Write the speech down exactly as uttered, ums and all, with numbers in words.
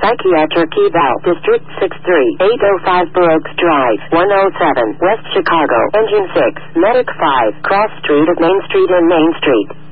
Psychiatric Eval, District six three, eight oh five Brooks Drive, one oh seven, West Chicago, Engine six, Medic five, Cross Street of Main Street and Main Street.